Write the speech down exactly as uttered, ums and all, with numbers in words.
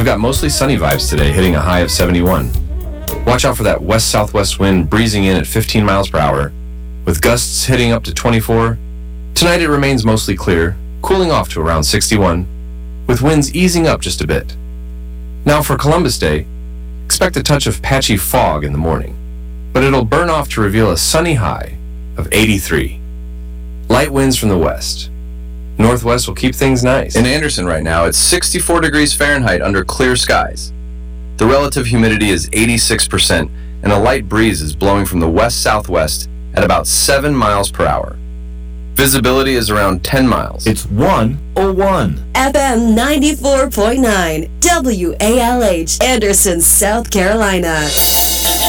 We've got mostly sunny vibes today, hitting a high of seventy-one. Watch out for that west-southwest wind breezing in at fifteen miles per hour, with gusts hitting up to twenty-four. Tonight it remains mostly clear, cooling off to around sixty-one, with winds easing up just a bit. Now for Columbus Day, expect a touch of patchy fog in the morning, but it'll burn off to reveal a sunny high of eighty-three. Light winds from the west. Northwest will keep things nice. In Anderson right now, it's sixty-four degrees Fahrenheit under clear skies. The relative humidity is eighty-six percent, and a light breeze is blowing from the west-southwest at about seven miles per hour. Visibility is around ten miles. It's one oh one. F M ninety-four point nine, W A L H, Anderson, South Carolina.